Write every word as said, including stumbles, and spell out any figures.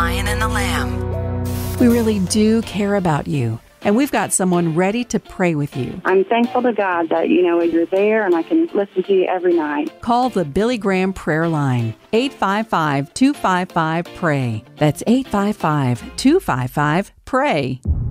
Lion and the Lamb. We really do care about you, and we've got someone ready to pray with you. I'm thankful to God that, you know, you're there and I can listen to you every night. Call the Billy Graham Prayer Line, eight five five, two five five, P R A Y. That's eight five five, two five five, P R A Y.